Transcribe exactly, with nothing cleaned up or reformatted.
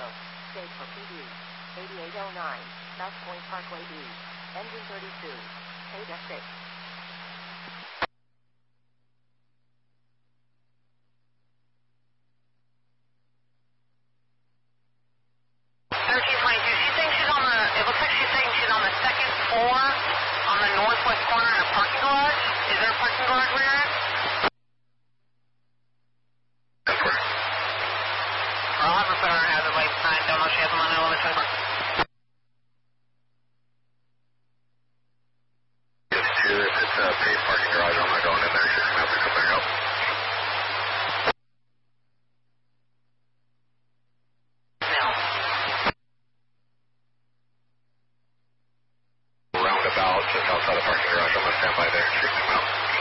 Chicago. Stage for P D. eighty-eight oh nine, South Point Parkway B. Engine thirty-two. Page F six.